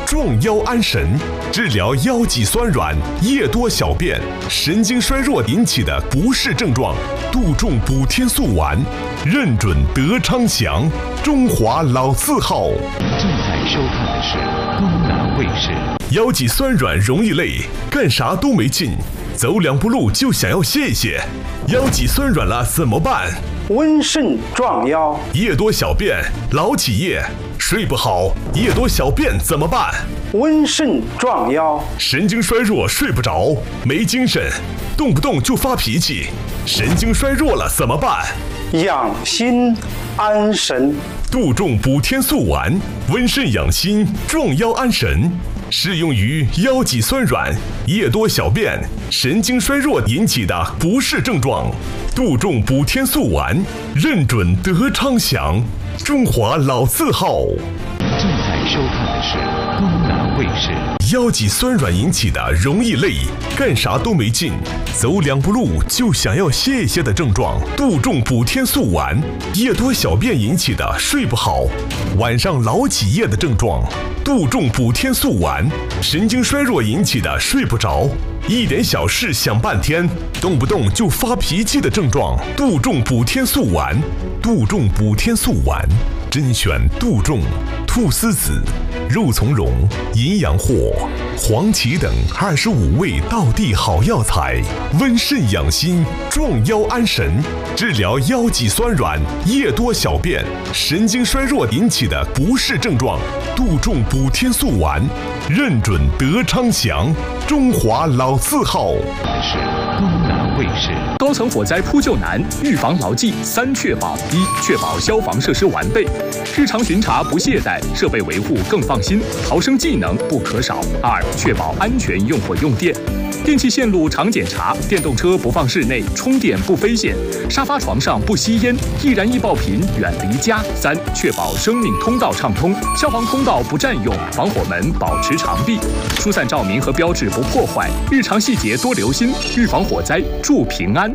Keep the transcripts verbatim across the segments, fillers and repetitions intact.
壮腰安神，治疗腰脊酸软、夜多小便、神经衰弱引起的不适症状。杜仲补天素丸，认准德昌祥，中华老字号。 正在收看的是东南卫视。 腰脊酸软容易累，干啥都没劲，走两步路就想要歇一歇。腰脊酸软了怎么办？ 温肾壮腰。 夜多小便，老起夜，睡不好，夜多小便怎么办？ 温肾壮腰。 神经衰弱，睡不着，没精神，动不动就发脾气，神经衰弱了怎么办？ 养心安神。 杜仲补天素丸，温肾养心，壮腰安神，适用于腰脊酸软、夜多小便、神经衰弱引起的不适症状。杜仲补天素丸，认准德昌祥，中华老字号。 正在收看的是东南卫视。 腰脊酸软引起的容易累，干啥都没劲，走两步路就想要歇一歇的症状。杜仲补天素丸，夜多小便引起的睡不好，晚上老起夜的症状。杜仲补天素丸，神经衰弱引起的睡不着，一点小事想半天，动不动就发脾气的症状。杜仲补天素丸，杜仲补天素丸，甄选杜仲、菟丝子、肉苁蓉、淫羊藿、黄芪等二十五味道地好药材，温肾养心，壮腰安神，治疗腰脊酸软、夜多小便、神经衰弱引起的不适症状。杜仲补天素丸，认准德昌祥，中华老字号。 是东南卫视。 高层火灾扑救难，预防牢记三确保：一、确保消防设施完备，日常巡查不懈怠，设备维护更放心，逃生技能不可少；二、确保安全用火用电，电气线路常检查，电动车不放室内，充电不飞线，沙发床上不吸烟，易燃易爆品远离家；三、确保生命通道畅通，消防通道不占用，防火门保持常闭，疏散照明和标志不破坏，日常细节多留心，预防火灾助平安。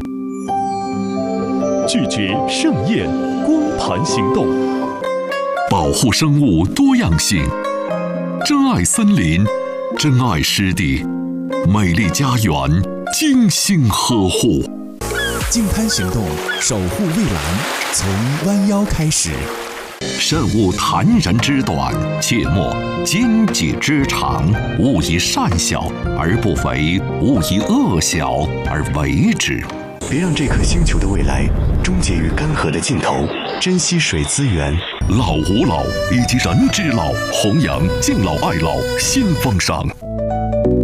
拒绝盛宴，光盘行动，保护生物多样性，珍爱森林，珍爱湿地，美丽家园，精心呵护。 净滩行动，守护蔚蓝，从弯腰开始。 慎勿坦然之短，切莫奸计之长。勿以善小而不为，勿以恶小而为之。 别让这颗星球的未来终结于干涸的尽头，珍惜水资源。 老吾老以及人之老，弘扬敬老爱老新风尚。